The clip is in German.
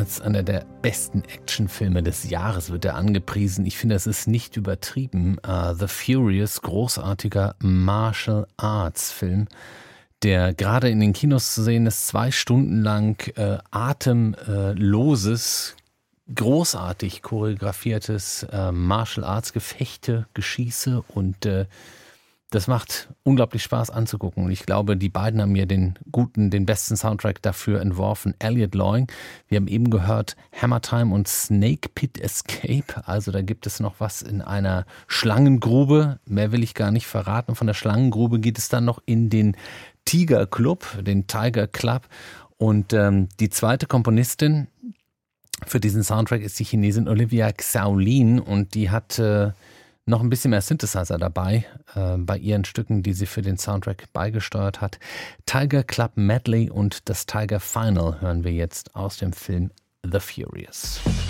Als einer der besten Actionfilme des Jahres wird er angepriesen. Ich finde, es ist nicht übertrieben. The Furious, großartiger Martial Arts Film, der gerade in den Kinos zu sehen ist, 2 Stunden lang atemloses, großartig choreografiertes Martial Arts Gefechte, Geschieße und das macht unglaublich Spaß anzugucken. Und ich glaube, die beiden haben mir den besten Soundtrack dafür entworfen. Elliot Loing. Wir haben eben gehört Hammer Time und Snake Pit Escape. Also da gibt es noch was in einer Schlangengrube. Mehr will ich gar nicht verraten. Von der Schlangengrube geht es dann noch in den Tiger Club, den Tiger Club. Und die zweite Komponistin für diesen Soundtrack ist die Chinesin Olivia Xiaolin. Und die hat noch ein bisschen mehr Synthesizer dabei bei ihren Stücken, die sie für den Soundtrack beigesteuert hat. Tiger Club Medley und das Tiger Final hören wir jetzt aus dem Film The Furious.